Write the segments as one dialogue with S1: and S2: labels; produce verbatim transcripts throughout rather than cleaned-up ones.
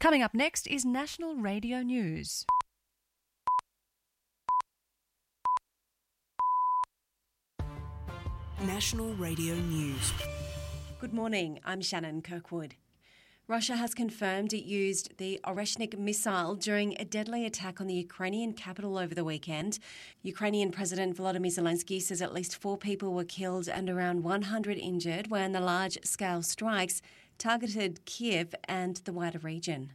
S1: Coming up next is National Radio News.
S2: National Radio News.
S3: Good morning, I'm Shannon Kirkwood. Russia has confirmed it used the Oreshnik missile during a deadly attack on the Ukrainian capital over the weekend. Ukrainian President Volodymyr Zelensky says at least four people were killed and around one hundred injured when the large-scale strikes targeted Kiev and the wider region.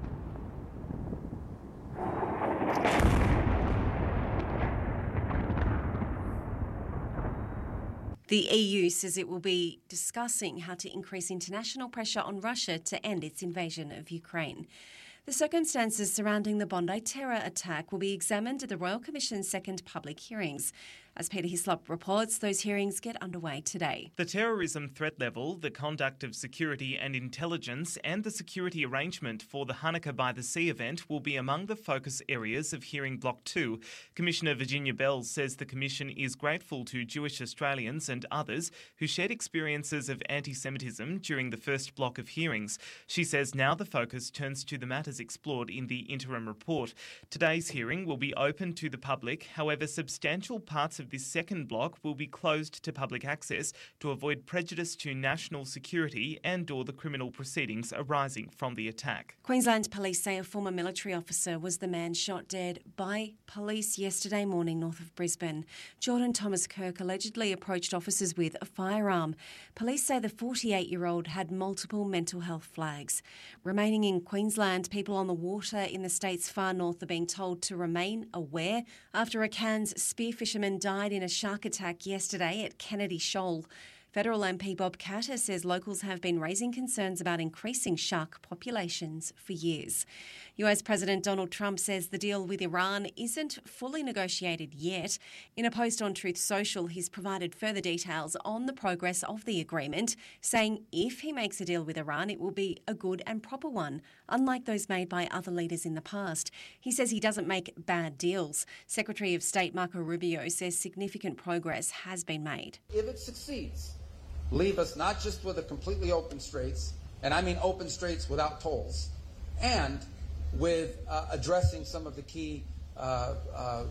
S3: The E U says it will be discussing how to increase international pressure on Russia to end its invasion of Ukraine. The circumstances surrounding the Bondi terror attack will be examined at the Royal Commission's second public hearings. As Peter Hislop reports, those hearings get underway today.
S4: The terrorism threat level, the conduct of security and intelligence, and the security arrangement for the Hanukkah by the Sea event will be among the focus areas of Hearing Block two. Commissioner Virginia Bell says the Commission is grateful to Jewish Australians and others who shared experiences of anti-Semitism during the first block of hearings. She says now the focus turns to the matters explored in the interim report. Today's hearing will be open to the public. However, substantial parts of this second block will be closed to public access to avoid prejudice to national security and or the criminal proceedings arising from the attack.
S3: Queensland police say a former military officer was the man shot dead by police yesterday morning north of Brisbane. Jordan Thomas Kirk allegedly approached officers with a firearm. Police say the forty-eight-year-old had multiple mental health flags. Remaining in Queensland, people on the water in the state's far north are being told to remain aware after a Cairns spearfisherman died in a shark attack yesterday at Kennedy Shoal. Federal M P Bob Katter says locals have been raising concerns about increasing shark populations for years. U S President Donald Trump says the deal with Iran isn't fully negotiated yet. In a post on Truth Social, he's provided further details on the progress of the agreement, saying if he makes a deal with Iran, it will be a good and proper one, unlike those made by other leaders in the past. He says he doesn't make bad deals. Secretary of State Marco Rubio says significant progress has been made.
S5: If it succeeds, leave us not just with a completely open straits, and I mean open straits without tolls, and with uh, addressing some of the key uh, uh,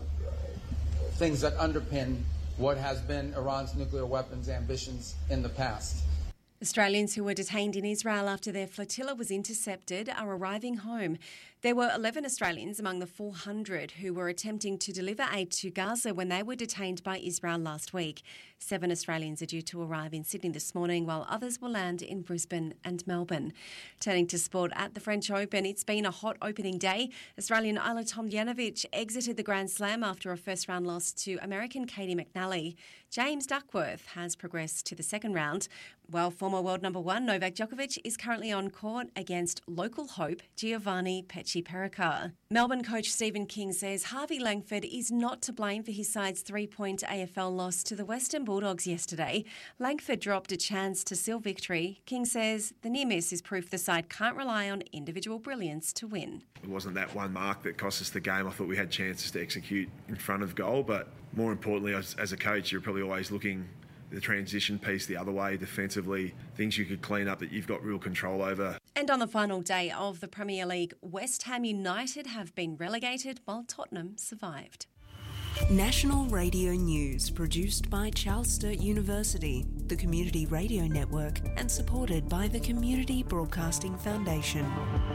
S5: things that underpin what has been Iran's nuclear weapons ambitions in the past.
S3: Australians who were detained in Israel after their flotilla was intercepted are arriving home. There were eleven Australians among the four hundred who were attempting to deliver aid to Gaza when they were detained by Israel last week. Seven Australians are due to arrive in Sydney this morning, while others will land in Brisbane and Melbourne. Turning to sport at the French Open, it's been a hot opening day. Australian Ajla Tomljanovic exited the Grand Slam after a first-round loss to American Katie McNally. James Duckworth has progressed to the second round, while former world number one Novak Djokovic is currently on court against local hope Giovanni Pesci-Pericard. Melbourne coach Stephen King says Harvey Langford is not to blame for his side's three-point A F L loss to the Western Bulldogs yesterday. Langford dropped a chance to seal victory. King says the near miss is proof the side can't rely on individual brilliance to win.
S6: It wasn't that one mark that cost us the game. I thought we had chances to execute in front of goal, but more importantly, as, as a coach, you're probably always looking the transition piece the other way, defensively, things you could clean up that you've got real control over.
S3: And on the final day of the Premier League, West Ham United have been relegated while Tottenham survived.
S2: National Radio News, produced by Charles Sturt University, the Community Radio Network, and supported by the Community Broadcasting Foundation.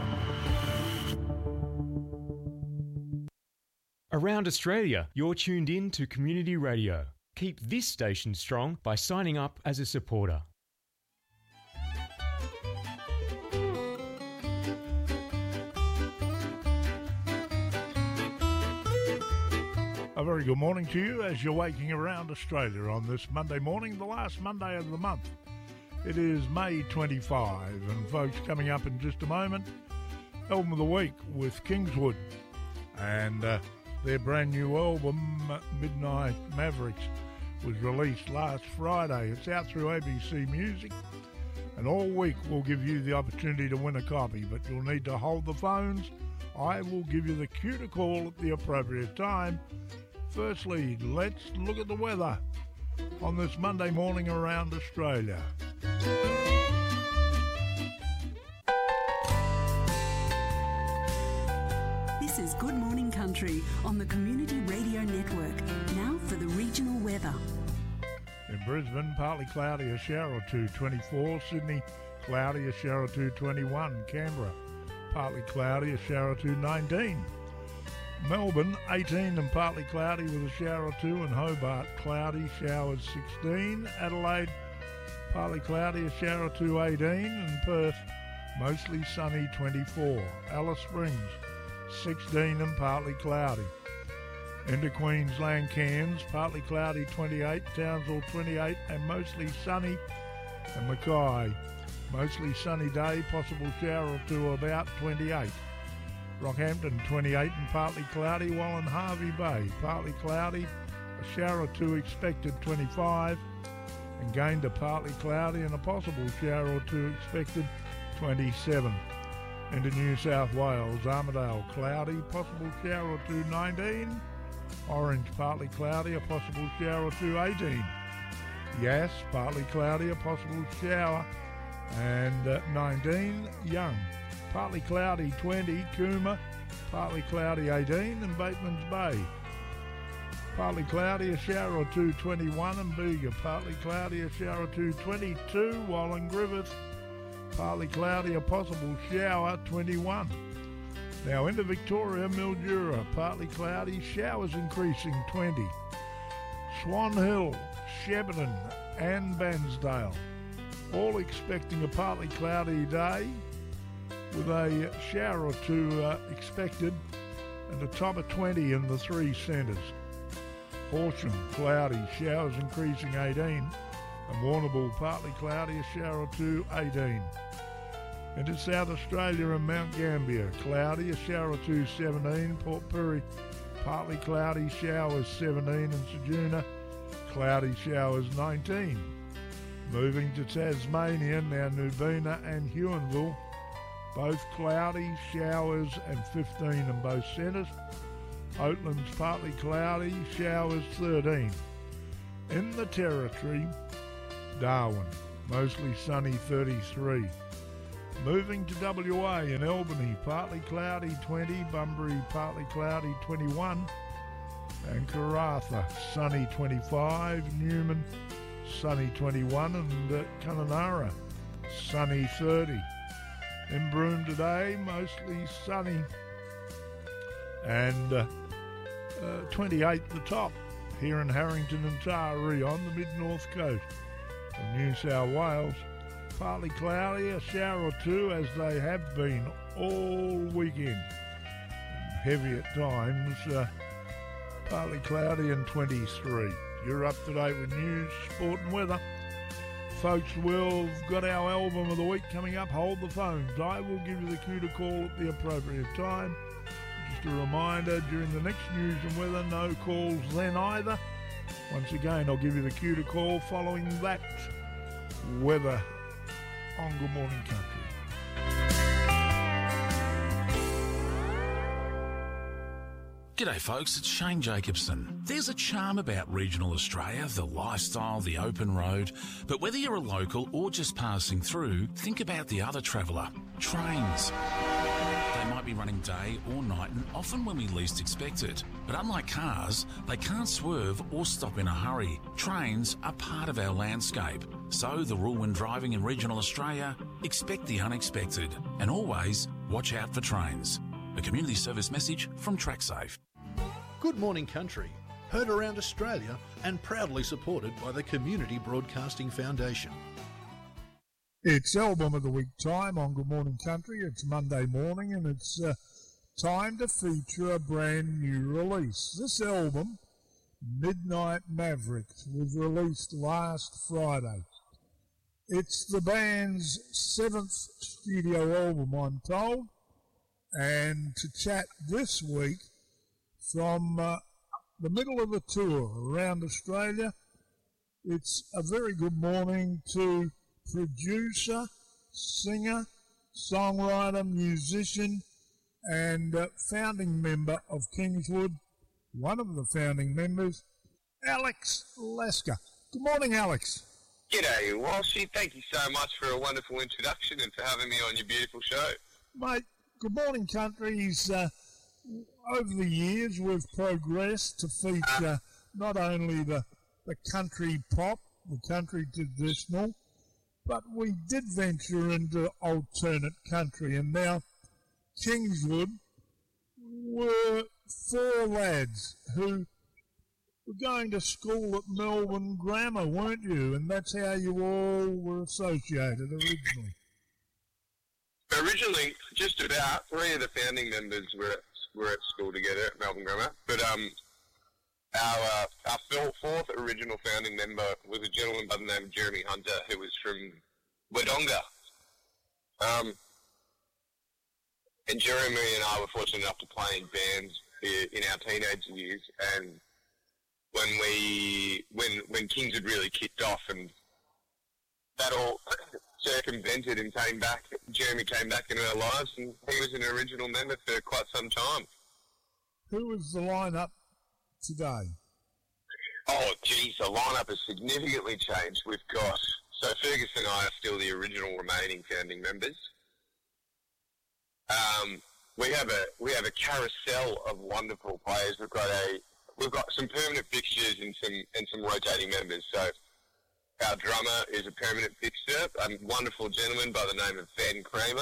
S7: Around Australia, you're tuned in to Community Radio. Keep this station strong by signing up as a supporter.
S8: A very good morning to you as you're waking around Australia on this Monday morning, the last Monday of the month. It is May twenty-fifth, and folks, coming up in just a moment, Album of the Week with Kingswood, and uh, their brand new album, Midnight Mavericks, was released last Friday. It's out through A B C Music, and all week we'll give you the opportunity to win a copy, but you'll need to hold the phones. I will give you the cue to call at the appropriate time. Firstly, let's look at the weather on this Monday morning around Australia.
S2: This is Good Morning Country on the Community Radio Network. Now for the regional weather.
S8: In Brisbane, partly cloudy, a shower or two, twenty-four. Sydney, cloudy, a shower or two, twenty-one. Canberra, partly cloudy, a shower or two, nineteen. Melbourne, eighteen and partly cloudy with a shower or two. And Hobart, cloudy, showers, sixteen. Adelaide, partly cloudy, a shower or two, eighteen. And Perth, mostly sunny, twenty-four. Alice Springs, sixteen and partly cloudy. Into Queensland, Cairns, partly cloudy, twenty-eight. Townsville, twenty-eight and mostly sunny. And Mackay, mostly sunny day, possible shower or two, about twenty-eight. Rockhampton, twenty-eight and partly cloudy, while in Harvey Bay, partly cloudy, a shower or two expected, twenty-five. And Gayndah, partly cloudy and a possible shower or two expected, twenty-seven. Into New South Wales, Armidale, cloudy, possible shower or two, nineteen. Orange, partly cloudy, a possible shower or two, eighteen. Yass, partly cloudy, a possible shower, and uh, nineteen. Young, partly cloudy, twenty. Cooma, partly cloudy, eighteen. And Bateman's Bay, partly cloudy, a shower or two, twenty-one. And Bega, partly cloudy, a shower or two, twenty-two. While in Griffith, partly cloudy, a possible shower, twenty-one. Now into Victoria, Mildura, partly cloudy, showers increasing, twenty. Swan Hill, Shepparton and Bansdale, all expecting a partly cloudy day with a shower or two uh, expected, and a top of twenty in the three centres. Horsham, cloudy, showers increasing, eighteen. And Warrnambool, partly cloudy, a shower or two, eighteen. Into South Australia and Mount Gambier, cloudy, a shower or two, seventeen. Port Pirie, partly cloudy, showers, seventeen. And Ceduna, cloudy, showers, nineteen. Moving to Tasmania, now Nubina and Huonville, both cloudy, showers and fifteen in both centres. Oatlands, partly cloudy, showers, thirteen. In the Territory, Darwin, mostly sunny, thirty-three. Moving to W A in Albany, partly cloudy, twenty. Bunbury, partly cloudy, twenty-one. And Karratha, sunny, twenty-five. Newman, sunny, twenty-one. And uh, Kununurra, sunny, thirty. In Broome today, mostly sunny, and uh, uh, twenty-eight the top. Here in Harrington and Taree on the mid-north coast of New South Wales, partly cloudy, a shower or two, as they have been all weekend. Heavy at times, uh, partly cloudy and twenty-three. You're up to date with news, sport and weather. Folks, we've got our album of the week coming up. Hold the phones. I will give you the cue to call at the appropriate time. Just a reminder, during the next news and weather, no calls then either. Once again, I'll give you the cue to call following that weather on Good Morning Country.
S9: G'day folks, it's Shane Jacobson. There's a charm about regional Australia, the lifestyle, the open road. But whether you're a local or just passing through, think about the other traveller, trains. They might be running day or night and often when we least expect it. But unlike cars, they can't swerve or stop in a hurry. Trains are part of our landscape. So the rule when driving in regional Australia, expect the unexpected. And always watch out for trains. A community service message from TrackSafe.
S10: Good Morning Country, heard around Australia and proudly supported by the Community Broadcasting Foundation.
S8: It's Album of the Week time on Good Morning Country. It's Monday morning and it's uh, time to feature a brand new release. This album, Midnight Mavericks, was released last Friday. It's the band's seventh studio album, I'm told. And to chat this week from uh, the middle of a tour around Australia, it's a very good morning to producer, singer, songwriter, musician, and uh, founding member of Kingswood, one of the founding members, Alex Lasker. Good morning, Alex.
S11: G'day, Walshy. Thank you so much for a wonderful introduction and for having me on your beautiful show.
S8: Mate, Good Morning Country is uh, over the years we've progressed to feature not only the, the country pop, the country traditional, but we did venture into alternate country, and now Kingswood were four lads who were going to school at Melbourne Grammar, weren't you? And that's how you all were associated originally.
S11: Originally, just about three of the founding members were at, were at school together at Melbourne Grammar, but um, our uh, our fourth original founding member was a gentleman by the name of Jeremy Hunter, who was from Wodonga. Um, and Jeremy and I were fortunate enough to play in bands in our teenage years, and when we when when Kingswood really kicked off and that all circumvented and came back, Jeremy came back into our lives, and he was an original member for quite some time.
S8: Who is the lineup today?
S11: Oh, geez, the lineup has significantly changed. We've got, so Fergus and I are still the original remaining founding members. Um, we have a we have a carousel of wonderful players. We've got a we've got some permanent fixtures and some and some rotating members. So our drummer is a permanent fixture, a wonderful gentleman by the name of Ben Kramer.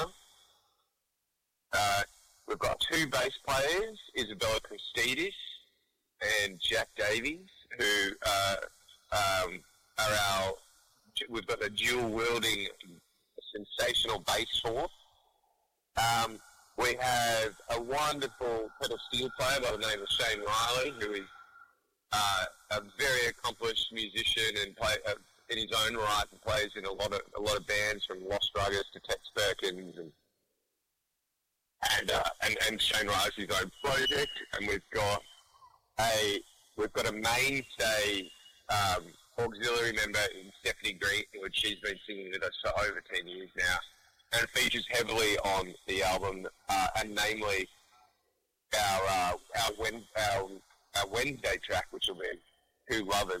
S11: Uh, we've got two bass players, Isabella Christidis and Jack Davies, who uh, um, are our. We've got a dual-wielding, sensational bass force. Um, we have a wonderful pedal steel player by the name of Shane Riley, who is uh, a very accomplished musician and play, uh, in his own right, and plays in a lot of a lot of bands from Lost Ruggers to Tex Perkins, and and, uh, and and Shane Riley's his own project. And we've got a we've got a mainstay um, auxiliary member in Stephanie Green, which she's been singing with us for over ten years now. And it features heavily on the album, uh, and namely our uh, our, Wen- our our Wednesday track, which will be "Who Lovers."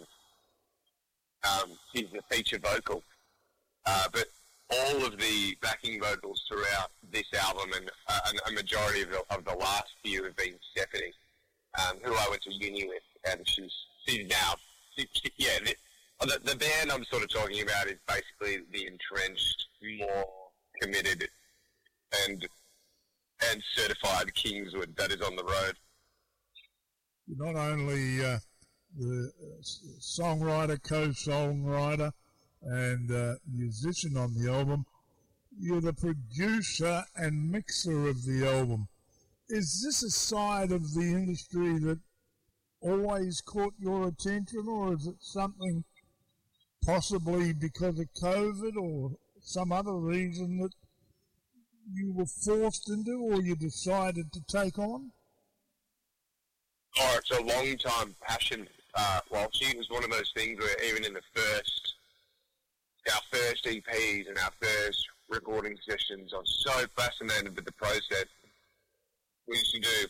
S11: Um, she's the feature vocal, uh, but all of the backing vocals throughout this album, and uh, a majority of the, of the last few have been Stephanie, um, who I went to uni with, and she's she's now she, she, yeah. The, the, the band I'm sort of talking about is basically the entrenched, more committed and and certified Kingswood that is on the road.
S8: You're not only uh, the songwriter, co-songwriter, and uh, musician on the album, you're the producer and mixer of the album. Is this a side of the industry that always caught your attention, or is it something possibly because of COVID or some other reason that you were forced into or you decided to take on?
S11: Oh, it's a long-time passion. Uh, well, it was one of those things where even in the first, our first E Ps and our first recording sessions, I was so fascinated with the process. We used to do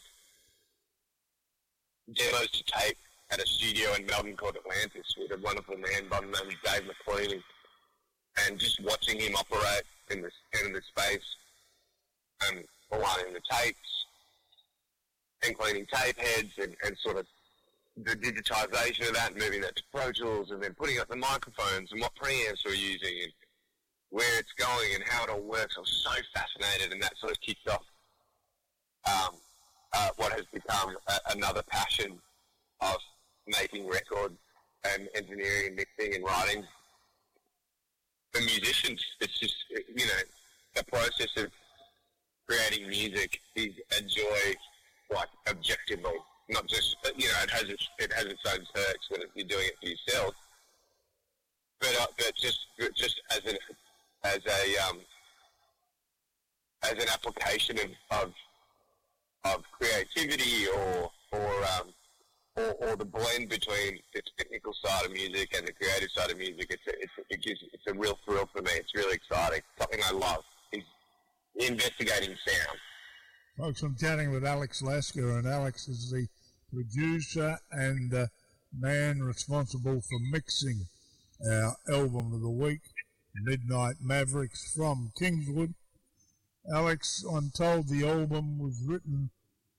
S11: demos to tape at a studio in Melbourne called Atlantis with a wonderful man by the name of Dave McLean. And just watching him operate in the, in the space, and aligning the tapes, and cleaning tape heads, and, and sort of the digitisation of that, and moving that to Pro Tools, and then putting up the microphones, and what preamps we're using, and where it's going, and how it all works. I was so fascinated, and that sort of kicked off um, uh, what has become a, another passion of making records and engineering and mixing and writing. For musicians, it's just, you know, the process of creating music is a joy, like, objectively. Not just, you know, it has its, it has its own perks when you're doing it for yourself. But, uh, but just, just as an, as a, um, as an application of, of, of creativity or, or, um, Or, or the blend between the technical side of music and the creative side of music, it's a, it's a, it gives it's a real thrill for me. It's really exciting. Something I love is investigating sound.
S8: Folks, I'm chatting with Alex Lasker, and Alex is the producer and uh, man responsible for mixing our album of the week, Midnight Mavericks from Kingswood. Alex, I'm told the album was written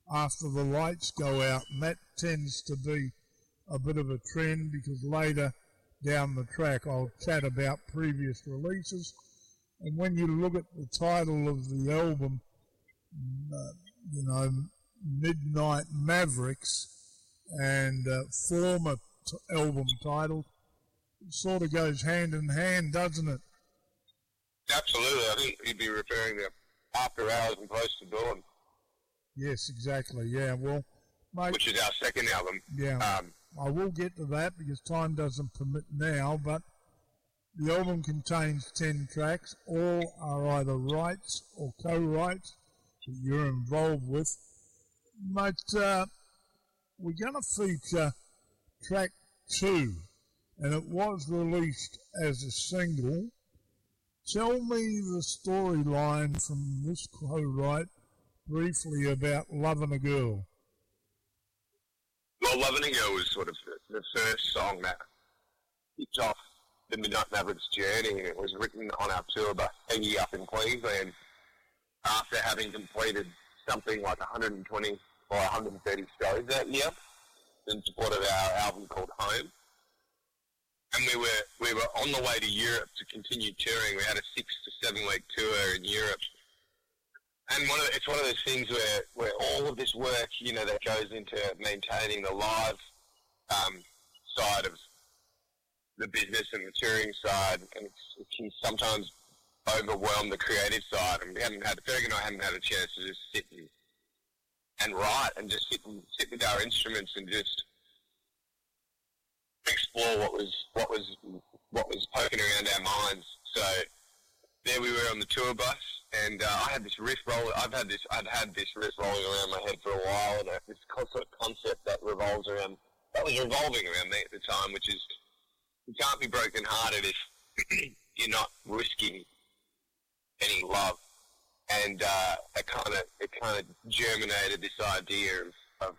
S8: after the lights go out, and that tends to be a bit of a trend because later down the track I'll chat about previous releases. And when you look at the title of the album, uh, you know, Midnight Mavericks, and uh, former t- album title, it sort of goes hand in hand, doesn't it?
S11: Absolutely. I think you'd be referring to After Hours and Close to Dawn.
S8: Yes, exactly. Yeah, well, mate,
S11: which is our second album.
S8: Yeah, um, I will get to that because time doesn't permit now, but the album contains ten tracks. All are either rights or co-writes that you're involved with. But uh, we're going to feature track two, and it was released as a single. Tell me the storyline from this co-write briefly about Lovin' a Girl.
S11: Well, Lovin' a Girl was sort of the, the first song that kicked off the Midnight Mavericks journey, and it was written on our tour by Peggy up in Queensland after having completed something like one hundred twenty or one hundred thirty shows that year in support of our album called Home. And we were we were on the way to Europe to continue touring. We had a six to seven week tour in Europe. And one of the, it's one of those things where, where all of this work, you know, that goes into maintaining the live um, side of the business and the touring side, and it's, it can sometimes overwhelm the creative side. And we hadn't had, Ferg and I hadn't had a chance to just sit and, and write and just sit and sit with our instruments and just explore what was what was what was poking around our minds. So there we were on the tour bus, and uh, I had this riff roll. I've had this. I'd had this riff rolling around my head for a while, and uh, this sort of concept that revolves around that was revolving around me at the time, which is you can't be broken-hearted if you're not risking any love. And uh, it kind of it kind of germinated this idea of of,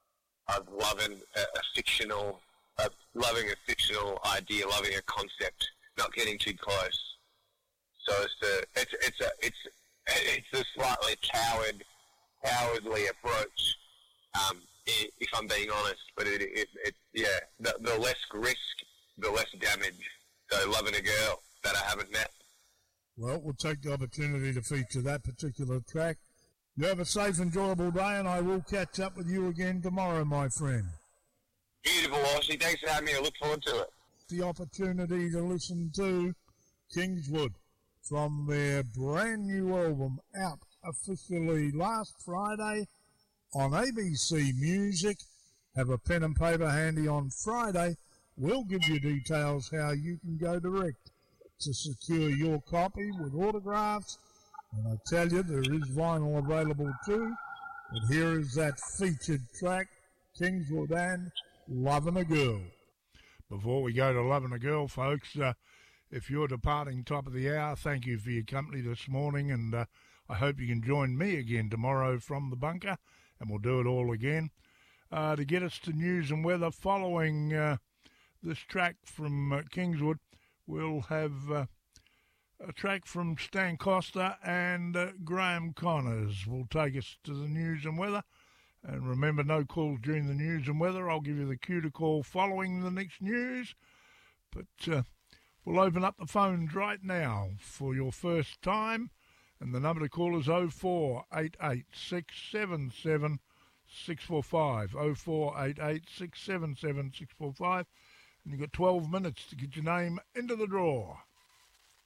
S11: of loving a, a fictional. Uh, loving a fictional idea, loving a concept, not getting too close. So it's a, it's it's a it's it's a slightly coward, cowardly approach, um, if I'm being honest. But it, it, it yeah, the, the less risk, the less damage. So loving a girl that I haven't met.
S8: Well, we'll take the opportunity to feature that particular track. You have a safe, enjoyable day, and I will catch up with you again tomorrow, my friend.
S11: Beautiful, Aussie. Thanks for having me. I look forward to it.
S8: The opportunity to listen to Kingswood from their brand new album out officially last Friday on A B C Music. Have a pen and paper handy on Friday. We'll give you details how you can go direct to secure your copy with autographs. And I tell you, there is vinyl available too. But here is that featured track, Kingswood and Lovin' a Girl. Before we go to Lovin' a Girl, folks, uh, if you're departing top of the hour, thank you for your company this morning, and uh, I hope you can join me again tomorrow from the bunker, and we'll do it all again. Uh, to get us to news and weather following uh, this track from uh, Kingswood, we'll have uh, a track from Stan Costa and uh, Graham Connors will take us to the news and weather. And remember, no calls during the news and weather. I'll give you the cue to call following the next news. But uh, we'll open up the phones right now for your first time. And the number to call is oh four eight eight, six seven seven, six four five. oh four eight eight, six seven seven, six four five. And you've got twelve minutes to get your name into the draw.